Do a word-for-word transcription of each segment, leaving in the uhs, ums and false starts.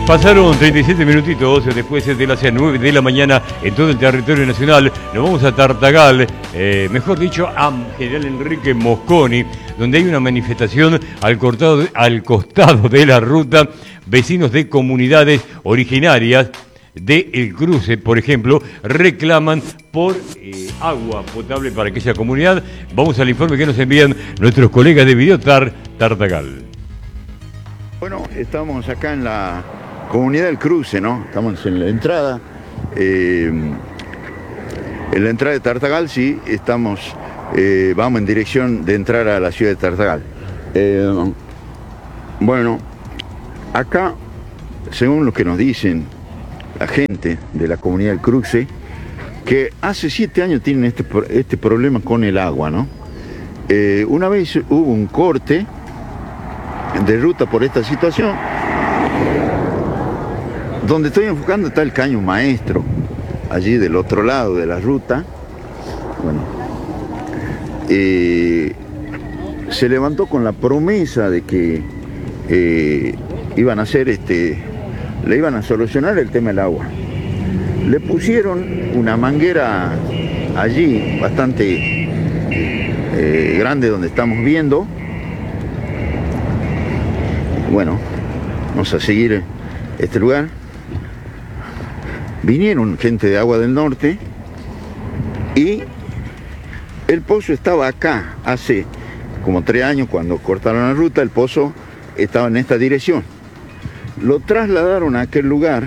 Pasaron treinta y siete minutitos después de las nueve de la mañana en todo el territorio nacional. Nos vamos a Tartagal, eh, mejor dicho, a General Enrique Mosconi, donde hay una manifestación al, cortado, al costado de la ruta. Vecinos de comunidades originarias de El Cruce, por ejemplo, reclaman por eh, agua potable para aquella comunidad. Vamos al informe que nos envían nuestros colegas de Videotar Tartagal. Bueno, estamos acá en la comunidad del Cruce, ¿no? Estamos en la entrada, eh, en la entrada de Tartagal, sí, estamos, eh, vamos en dirección de entrar a la ciudad de Tartagal. Eh, bueno, acá, según lo que nos dicen la gente de la comunidad del Cruce, que hace siete años tienen este, este problema con el agua, ¿no? Eh, una vez hubo un corte de ruta por esta situación. Donde estoy enfocando está el caño maestro, allí del otro lado de la ruta. Bueno, eh, se levantó con la promesa de que eh, iban a hacer este, le iban a solucionar el tema del agua. Le pusieron una manguera allí bastante eh, grande donde estamos viendo. Bueno, vamos a seguir este lugar. Vinieron gente de Agua del Norte y el pozo estaba acá hace como tres años cuando cortaron la ruta. El pozo estaba en esta dirección. Lo trasladaron a aquel lugar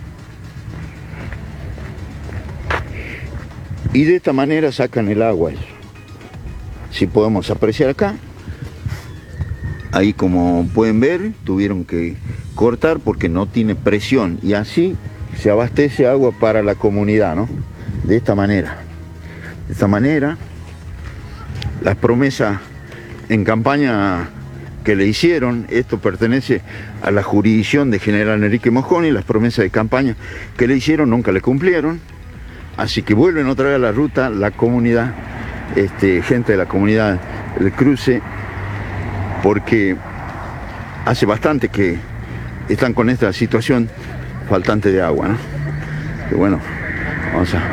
y de esta manera sacan el agua. Si podemos apreciar acá, ahí como pueden ver, tuvieron que cortar porque no tiene presión y así se abastece agua para la comunidad, ¿no? De esta manera. De esta manera, las promesas en campaña que le hicieron, esto pertenece a la jurisdicción de General Enrique Mosconi, las promesas de campaña que le hicieron nunca le cumplieron, así que vuelven otra vez a la ruta la comunidad, este, gente de la comunidad del Cruce, porque hace bastante que están con esta situación faltante de agua, ¿no? Que bueno, vamos a...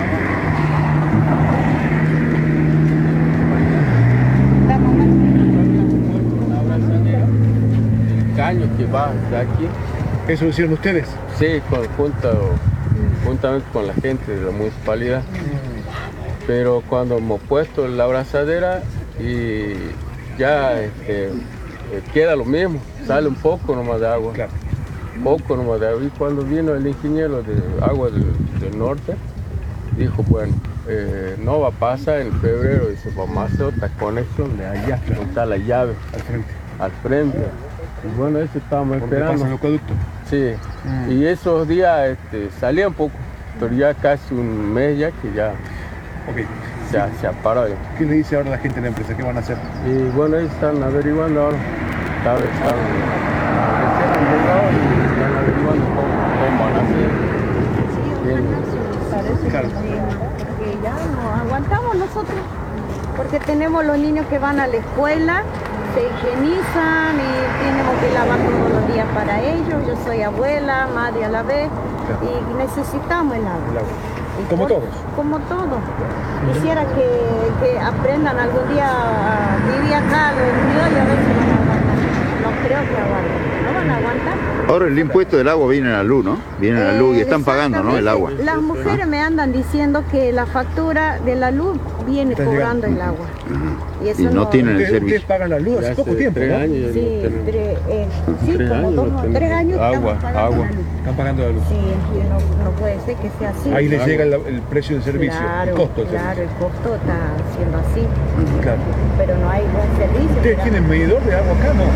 El caño que va de aquí. ¿Eso lo hicieron ustedes? Sí, conjunto, juntamente con la gente de la municipalidad. Pero cuando hemos puesto la abrazadera y ya este, queda lo mismo, sale un poco nomás de agua. Claro. Poco nomás de agua. Y cuando vino el ingeniero de agua del, del norte, dijo, bueno, eh, no va a pasar en febrero, dice, vamos a hacer otra conexión de allá, donde está la llave, Al frente. al frente. Y bueno, eso estábamos ¿Por qué esperando. pasa el acueducto? Sí, Mm. y esos días este, salía un poco, pero ya casi un mes ya que ya Ok. se, ha- se ha parado. ¿Qué le dice ahora la gente de la empresa? ¿Qué van a hacer? Y bueno, ellos están averiguando ahora. Están, están, recién han llegado y están averiguando cómo, cómo van a hacer. Bien. Parece Claro. que sí, porque ya no aguantamos nosotros, porque tenemos los niños que van a la escuela, se higienizan y tenemos que lavar todos los días para ellos. Yo soy abuela, madre a la vez, y necesitamos el agua. El agua. Y Como por- todos. Como todos. Quisiera que, que aprendan algún día a vivir acá, los niños, y a ver si van a aguantar. No creo que aguanten. No van a aguantar. Ahora el impuesto del agua viene a la luz, ¿no? Viene a la luz y están pagando, ¿no? El agua. Las mujeres me andan diciendo que la factura de la luz viene Está cobrando llegando. el agua. Ajá. eso Y no tienen el Ustedes, ustedes servicio. pagan la luz hace Ya poco hace tiempo, tres ¿no? años ya Sí, no tenemos. tres, eh, sí, Tres como años dos, no no, tenemos. tres años Agua, estamos pagando agua. la luz. Están pagando la luz. Sí, sí, no, no puede ser que sea así. Ahí les Claro. llega el, el precio del servicio, Claro, el costo del claro, servicio. el costo está siendo así, Claro. pero no hay buen servicio. ¿Ustedes mira. tienen medidor de agua acá? No. No,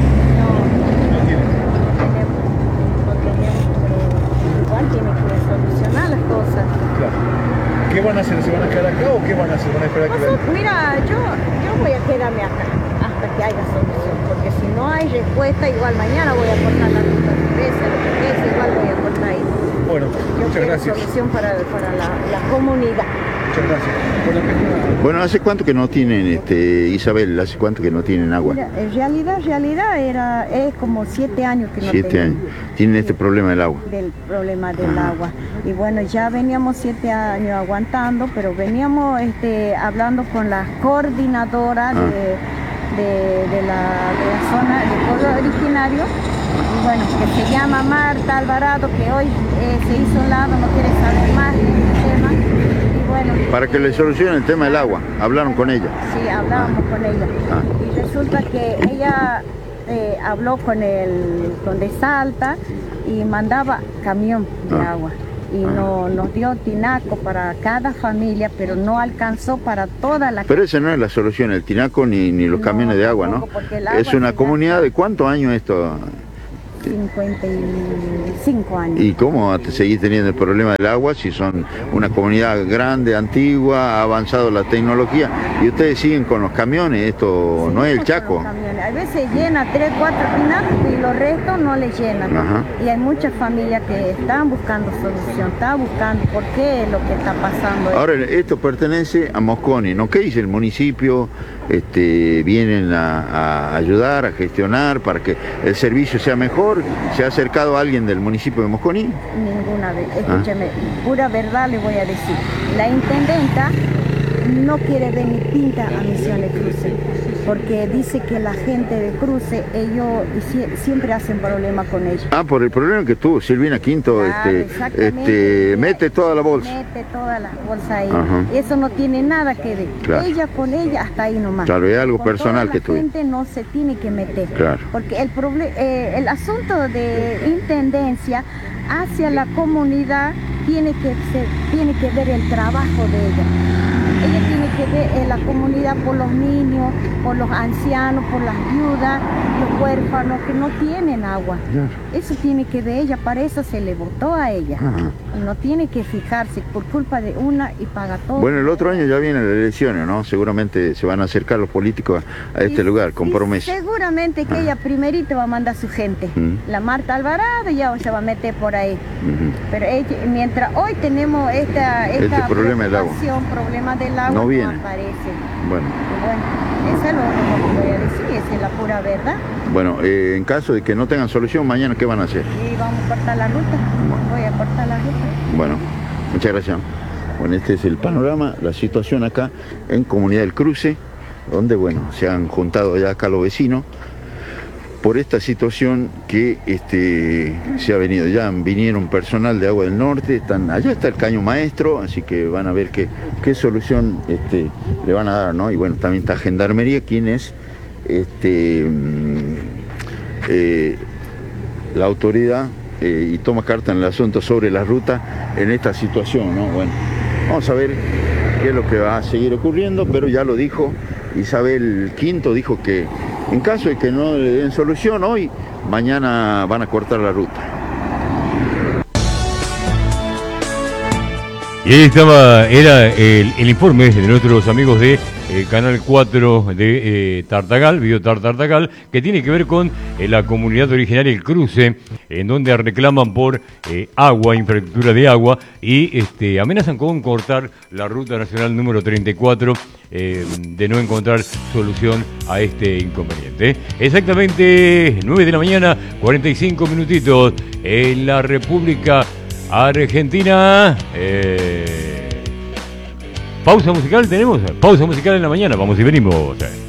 No tienen. no tenemos, no tenemos, pero igual tiene que solucionar las cosas. Claro. ¿Qué van a hacer? ¿Se van a quedar acá o qué van a hacer? ¿Van a esperar a que Nosotros- la... mira, yo, yo voy a quedarme acá hasta que haya solución, porque si no hay respuesta, igual mañana voy a cortar la ruta, pese a lo que pese, igual voy a cortar ahí. Bueno, Yo muchas quiero gracias. solución para, para la, la comunidad. Muchas gracias. Por la mejor- Bueno, ¿hace cuánto que no tienen, este, Isabel, hace cuánto que no tienen agua? Mira, en realidad, en realidad era, es como siete años que no Siete tenemos. años. Tienen este problema del agua. Del problema del Ajá. agua. Y bueno, ya veníamos siete años aguantando, pero veníamos este, hablando con la coordinadora Ah. de, de, de la, de la zona del pueblo originario. Y bueno, que se llama Marta Alvarado, que hoy eh, se hizo un lado, no quiere saber más de este tema. Y bueno, Para que le solucionen el tema del agua, hablaron con ella. sí, hablábamos con ella. Ah. Y resulta que ella eh, habló con el con de Salta y mandaba camión de Ah. agua. Y no, nos dio tinaco para cada familia, pero no alcanzó para toda la Pero esa no es la solución, el tinaco ni, ni los No, camiones de agua, ¿no? tampoco, porque el agua Es una se comunidad de cuántos años esto. cincuenta y cinco años. ¿Y cómo te seguís teniendo el problema del agua si son una comunidad grande, antigua, ha avanzado la tecnología y ustedes siguen con los camiones? Esto no es el Seguimos con Chaco. los camiones. A veces llena tres, cuatro tinacos y los restos no le llenan. Ajá. Y hay muchas familias que están buscando solución, están buscando por qué es lo que está pasando. Ahora, esto pertenece a Mosconi, ¿no? ¿Qué dice el municipio? Este, ¿Vienen a, a ayudar, a gestionar para que el servicio sea mejor? ¿Se ha acercado alguien del municipio de Mosconi? Ninguna vez. Escúcheme, pura verdad le voy a decir. La intendenta no quiere ver ni pinta a Misiones Cruce, porque dice que la gente de Cruce, ellos sie- siempre hacen problemas con ella. Ah, por el problema que tuvo Silvina Quinto, Claro, este, exactamente. este, mete toda la bolsa. Mete toda la bolsa ahí. Ajá. Eso no tiene nada que ver. Claro. Ella con ella hasta ahí nomás. Claro, es algo Con personal toda que la tuve. gente no se tiene que meter. Claro. Porque el, proble- eh, el asunto de intendencia hacia la comunidad tiene que, ser, tiene que ver el trabajo de ella. Ella tiene que ver en la comunidad por los niños, por los ancianos, por las viudas, los huérfanos que no tienen agua. Claro. Eso tiene que ver ella, para eso se le votó a ella. Ajá. Y no tiene que fijarse por culpa de una y paga todo. Bueno, el otro año ya vienen las elecciones, ¿no? Seguramente se van a acercar los políticos a, a este Y- lugar con y promesa. Seguramente que Ah. ella primerito va a mandar a su gente. Mm. La Marta Alvarado ya se va a meter por ahí. Ujú. Pero ella- mientras hoy tenemos esta, esta Este problema del agua. preocupación, problema del agua, No no, viene. aparece. Bueno, Y bueno, eso es lo único que voy a decir, esa es la pura verdad. bueno eh, en caso de que no tengan solución, mañana, ¿qué van a hacer? Y vamos a cortar la ruta. Voy a cortar la ruta. Bueno, muchas gracias. Bueno, este es el panorama, la situación acá en Comunidad del Cruce, donde, bueno, se han juntado ya acá los vecinos por esta situación que este, se ha venido. Ya vinieron personal de Agua del Norte, están, allá está el caño maestro, así que van a ver qué, qué solución este, le van a dar, ¿no? Y bueno, también está Gendarmería, quien es este, mm, eh, la autoridad eh, y toma carta en el asunto sobre la ruta en esta situación, ¿no? Bueno, vamos a ver qué es lo que va a seguir ocurriendo, pero ya lo dijo Isabel Quinto, dijo que en caso de que no le den solución hoy, mañana van a cortar la ruta. Y ahí estaba, era el, el informe de nuestros amigos de eh, Canal cuatro de eh, Tartagal, Video Tar- Tartagal, que tiene que ver con eh, la comunidad originaria El Cruce, en donde reclaman por eh, agua, infraestructura de agua, y este, amenazan con cortar la ruta nacional número treinta y cuatro, eh, de no encontrar solución a este inconveniente. Exactamente nueve de la mañana, cuarenta y cinco minutitos, en la República Argentina. Eh, pausa musical tenemos, pausa musical en la mañana, vamos y venimos.